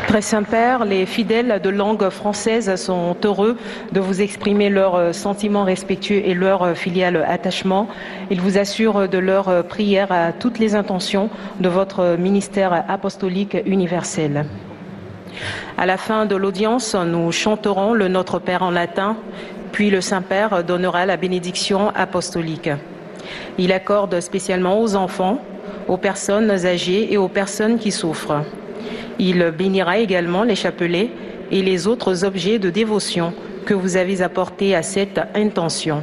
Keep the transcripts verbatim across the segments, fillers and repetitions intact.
Très Saint-Père, les fidèles de langue française sont heureux de vous exprimer leurs sentiments respectueux et leur filial attachement. Ils vous assurent de leur prière à toutes les intentions de votre ministère apostolique universel. À la fin de l'audience, nous chanterons le Notre Père en latin, puis le Saint-Père donnera la bénédiction apostolique. Il accorde spécialement aux enfants, aux personnes âgées et aux personnes qui souffrent. Il bénira également les chapelets et les autres objets de dévotion que vous avez apportés à cette intention.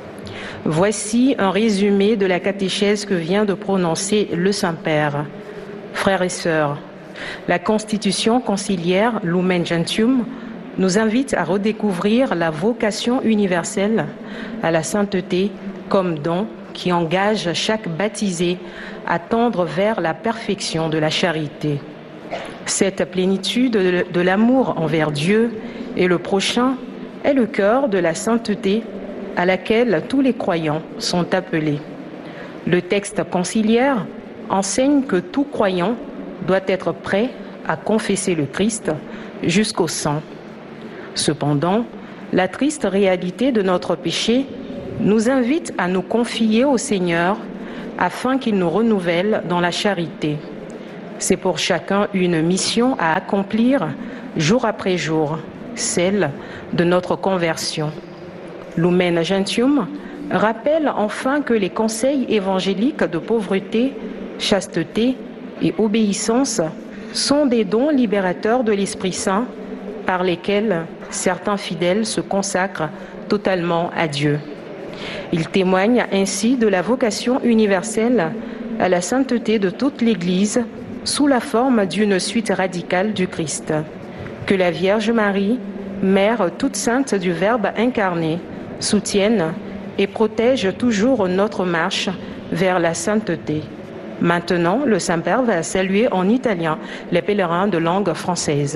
Voici un résumé de la catéchèse que vient de prononcer le Saint-Père. Frères et sœurs, la Constitution conciliaire Lumen Gentium nous invite à redécouvrir la vocation universelle à la sainteté comme don qui engage chaque baptisé à tendre vers la perfection de la charité. Cette plénitude de l'amour envers Dieu et le prochain est le cœur de la sainteté à laquelle tous les croyants sont appelés. Le texte conciliaire enseigne que tout croyant doit être prêt à confesser le Christ jusqu'au sang. Cependant, la triste réalité de notre péché nous invite à nous confier au Seigneur afin qu'il nous renouvelle dans la charité. C'est pour chacun une mission à accomplir jour après jour, celle de notre conversion. Lumen Gentium rappelle enfin que les conseils évangéliques de pauvreté, chasteté et obéissance sont des dons libérateurs de l'Esprit Saint par lesquels certains fidèles se consacrent totalement à Dieu. Il témoigne ainsi de la vocation universelle à la sainteté de toute l'Église sous la forme d'une suite radicale du Christ. Que la Vierge Marie, Mère toute sainte du Verbe incarné, soutienne et protège toujours notre marche vers la sainteté. Maintenant, le Saint-Père va saluer en italien les pèlerins de langue française.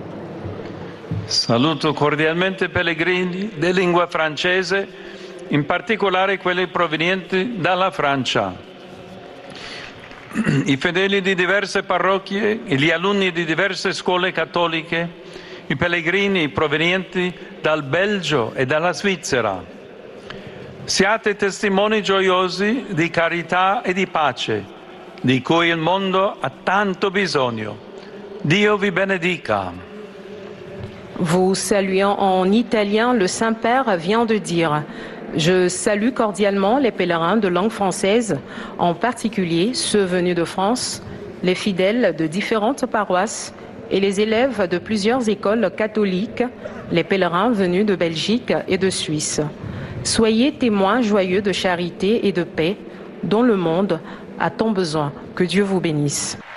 Saluto cordialmente pellegrini di lingua francese, in particolare quelli provenienti dalla Francia. I fedeli di diverse parrocchie, gli alunni di diverse scuole cattoliche, i pellegrini provenienti dal Belgio e dalla Svizzera. Siate testimoni gioiosi di carità e di pace, di cui il mondo ha tanto bisogno. Dio vi benedica. Vous saluant en italien, le Saint-Père vient de dire: je salue cordialement les pèlerins de langue française, en particulier ceux venus de France, les fidèles de différentes paroisses et les élèves de plusieurs écoles catholiques, les pèlerins venus de Belgique et de Suisse. Soyez témoins joyeux de charité et de paix dont le monde a tant besoin. Que Dieu vous bénisse.